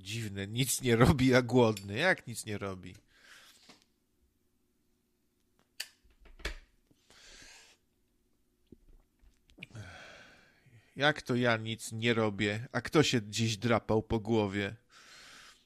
Dziwne, nic nie robi, a głodny. Jak nic nie robi? Jak to ja nic nie robię? A kto się dziś drapał po głowie?